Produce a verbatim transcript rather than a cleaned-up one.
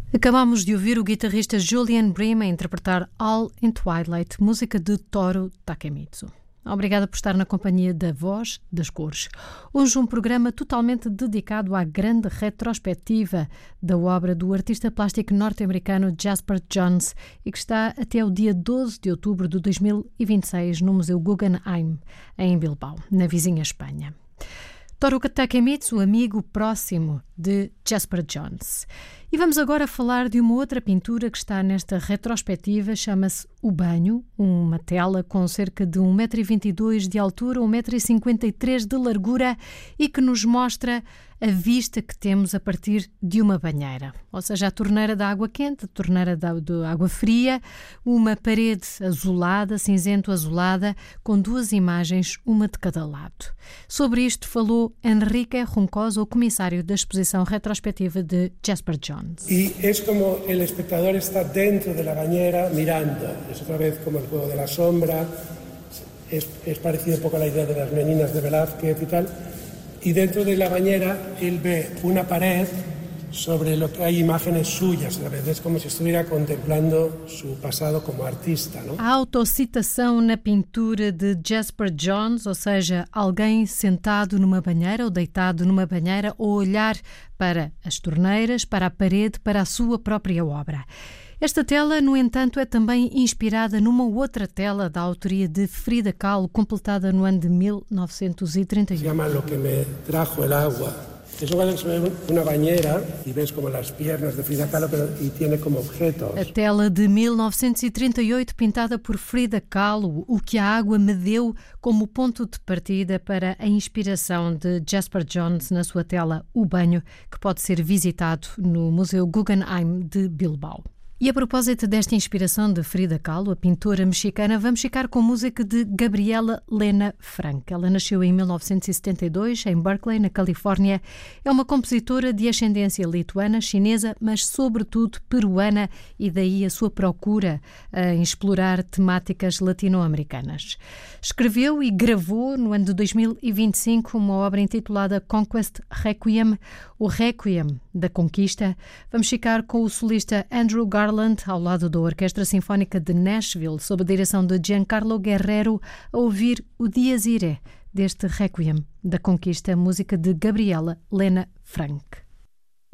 Acabamos de ouvir o guitarrista Julian Bream a interpretar All in Twilight, música de Toru Takemitsu. Obrigada por estar na companhia da Voz das Cores. Hoje um programa totalmente dedicado à grande retrospectiva da obra do artista plástico norte-americano Jasper Johns e que está até o dia doze de outubro de dois mil e vinte e seis no Museu Guggenheim, em Bilbao, na vizinha Espanha. Toru Takemitsu, amigo próximo de Jasper Johns. E vamos agora falar de uma outra pintura que está nesta retrospectiva, chama-se O Banho, uma tela com cerca de um metro e vinte e dois de altura, um metro e cinquenta e três de largura e que nos mostra a vista que temos a partir de uma banheira. Ou seja, a torneira da água quente, a torneira da, da água fria, uma parede azulada, cinzento-azulada, com duas imagens, uma de cada lado. Sobre isto falou Enrique Juncosa, o comissário da exposição retrospectiva de Jasper Johns. Y es como el espectador está dentro de la bañera mirando. Es otra vez como el juego de la sombra. Es, es parecido un poco a la idea de las meninas de Velázquez y tal. Y dentro de la bañera él ve una pared sobre lo que hay imágenes suyas. A veces es como si estuviera contemplando su pasado como artista, ¿no? A autocitação na pintura de Jasper Johns, ou seja, alguém sentado numa banheira ou deitado numa banheira ou olhar para as torneiras, para a parede, para a sua própria obra. Esta tela, no entanto, é também inspirada numa outra tela da autoria de Frida Kahlo, completada no ano de mil novecentos e trinta e um. Se chama Lo que me trajo el agua. Es igual que ve una bañera y ves como las piernas de Frida Kahlo pero, y tiene como objetos. A tela de mil novecentos e trinta e oito, pintada por Frida Kahlo, O que a água me deu, como ponto de partida para a inspiração de Jasper Johns na sua tela O Banho, que pode ser visitado no Museu Guggenheim de Bilbao. E a propósito desta inspiração de Frida Kahlo, a pintora mexicana, vamos ficar com música de Gabriela Lena Frank. Ela nasceu em mil novecentos e setenta e dois, em Berkeley, na Califórnia. É uma compositora de ascendência lituana, chinesa, mas sobretudo peruana, e daí a sua procura em explorar temáticas latino-americanas. Escreveu e gravou, no ano de dois mil e vinte e cinco, uma obra intitulada Conquest Requiem, o Requiem da Conquista. Vamos ficar com o solista Andrew Garland, ao lado da Orquestra Sinfónica de Nashville, sob a direção de Giancarlo Guerrero, a ouvir o Dies Irae, deste Requiem da Conquista, música de Gabriela Lena Frank.